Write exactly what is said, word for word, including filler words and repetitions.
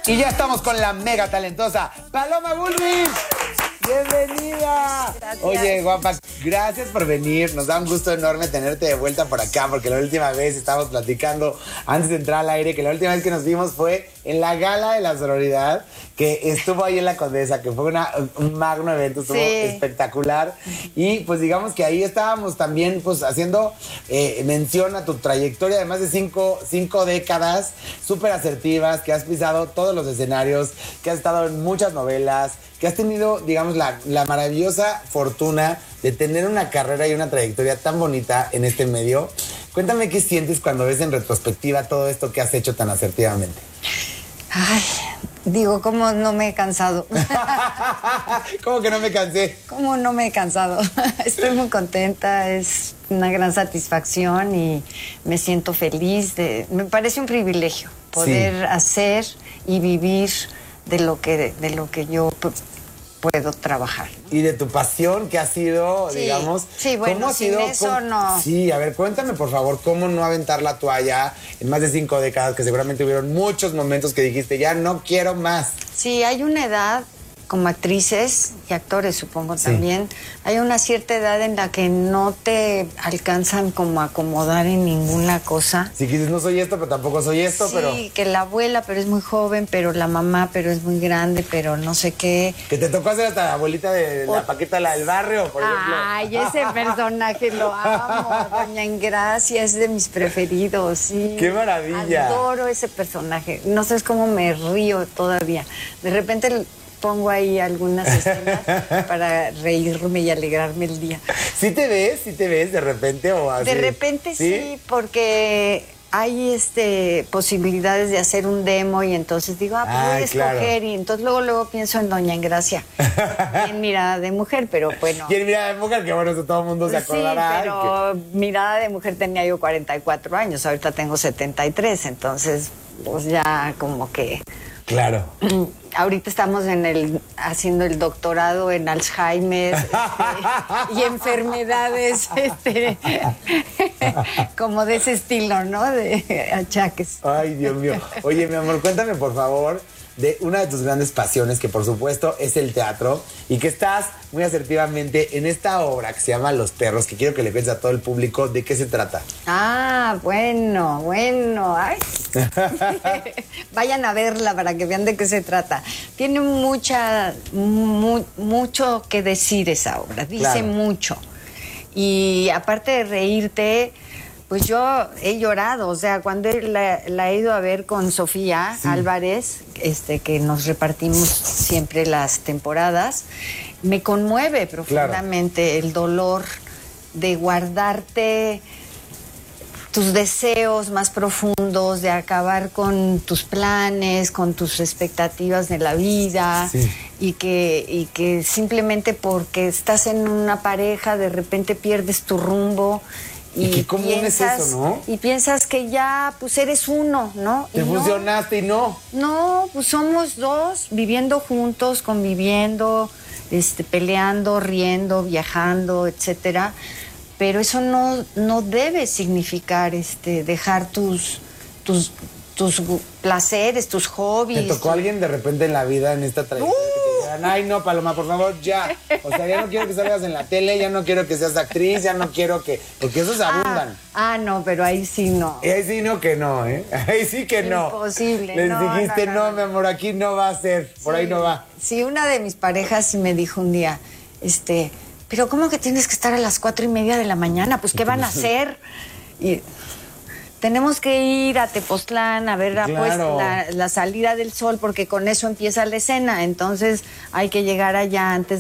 Y ya estamos con la mega talentosa Paloma Bullrich. ¡Bienvenida! Gracias. Oye, guapa, gracias por venir. Nos da un gusto enorme tenerte de vuelta por acá, porque la última vez estábamos platicando, antes de entrar al aire, que la última vez que nos vimos fue en la gala de la sororidad, que estuvo ahí en la Condesa, que fue una, un magno evento, estuvo Sí. espectacular. Y pues digamos que ahí estábamos también pues haciendo eh, mención a tu trayectoria de más de cinco, cinco décadas, súper asertivas, que has pisado todos los escenarios, que has estado en muchas novelas, que has tenido, digamos, la, la maravillosa fortuna de tener una carrera y una trayectoria tan bonita en este medio. Cuéntame qué sientes cuando ves en retrospectiva todo esto que has hecho tan asertivamente. Ay, digo, ¿cómo no me he cansado? ¿Cómo que no me cansé? ¿Cómo no me he cansado? Estoy muy contenta, es una gran satisfacción y me siento feliz. De, me parece un privilegio poder Sí. hacer y vivir de lo que, de lo que yo p- puedo trabajar. Y de tu pasión que ha sido, Sí, digamos... sí, bueno, ¿cómo ha sin sido, eso cómo- no. Sí, a ver, cuéntame por favor, ¿cómo no aventar la toalla en más de cinco décadas, que seguramente hubieron muchos momentos que dijiste, ya no quiero más? Sí, hay una edad, como actrices y actores supongo Sí. también, hay una cierta edad en la que no te alcanzan como a acomodar en ninguna cosa. Si dices, no soy esto, pero tampoco soy esto, Sí, pero... que la abuela, pero es muy joven, pero la mamá, pero es muy grande, pero no sé qué. Que te tocó hacer hasta la abuelita de la O- Paquita, la del barrio, por ejemplo. Ay, ese personaje lo amo. Doña Ingracia es de mis preferidos, sí. ¡Qué maravilla! Adoro ese personaje. No sabes cómo me río todavía. De repente pongo ahí algunas escenas para reírme y alegrarme el día. ¿Sí te ves? ¿Sí te ves de repente o así? De repente sí, porque hay este posibilidades de hacer un demo y entonces digo, ah, pues voy a Ay, claro. escoger y entonces luego luego pienso en Doña Ingracia. Bien mirada de mujer, pero bueno. Y en Mirada de Mujer, que bueno, eso todo el mundo se Sí, acordará. pero mirada de mujer tenía yo cuarenta y cuatro años, ahorita tengo setenta y tres, entonces pues ya como que... que- Claro. Ahorita estamos en el haciendo el doctorado en Alzheimer este, y enfermedades este, como de ese estilo, ¿no? De achaques. Ay, Dios mío. Oye, mi amor, cuéntame, por favor, de una de tus grandes pasiones, que por supuesto es el teatro, y que estás muy asertivamente en esta obra que se llama Los Perros, que quiero que le cuentes a todo el público de qué se trata. Ah, bueno, bueno. Ay. Vayan a verla para que vean de qué se trata. Tiene mucha, mu- mucho que decir esa obra, dice Claro. mucho. Y aparte de reírte, pues yo he llorado, o sea, cuando la, la he ido a ver con Sofía Sí. Álvarez, este, que nos repartimos siempre las temporadas, me conmueve profundamente el dolor de guardarte tus deseos más profundos, de acabar con tus planes, con tus expectativas de la vida, Sí. y que, y que simplemente porque estás en una pareja de repente pierdes tu rumbo y, Y qué común es eso, ¿no? y piensas que ya pues eres uno, ¿no? Te Y no. fusionaste y no. No, pues somos dos, viviendo juntos, conviviendo, este, peleando, riendo, viajando, etcétera. Pero eso no, no debe significar este, dejar tus, tus, tus gu- placeres, tus hobbies. ¿Te tocó alguien de repente en la vida, en esta trayectoria, que te dijeran, ay, no, Paloma, por favor, ya? O sea, ya no quiero que salgas en la tele, ya no quiero que seas actriz, ya no quiero que... Porque esos abundan. Ah, ah, no, pero ahí sí no. Y ahí sí no que no, ¿eh? Ahí sí que no. Imposible, Les no, dijiste, no, no, no, no. mi amor, aquí no va a ser, por ahí no va. Sí, una de mis parejas sí me dijo un día, este, pero ¿cómo que tienes que estar a las cuatro y media de la mañana? Pues, ¿qué van a hacer? Y tenemos que ir a Tepoztlán a ver la, Claro. pues, la, la salida del sol, porque con eso empieza la escena. Entonces hay que llegar allá antes